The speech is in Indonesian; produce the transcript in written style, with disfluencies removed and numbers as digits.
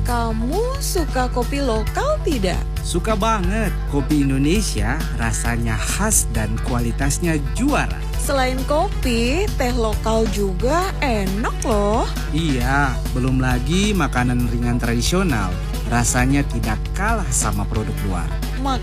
Kamu suka kopi lokal tidak? Suka banget, kopi Indonesia rasanya khas dan kualitasnya juara. Selain kopi, teh lokal juga enak loh. Iya, belum lagi makanan ringan tradisional. Rasanya tidak kalah sama produk luar.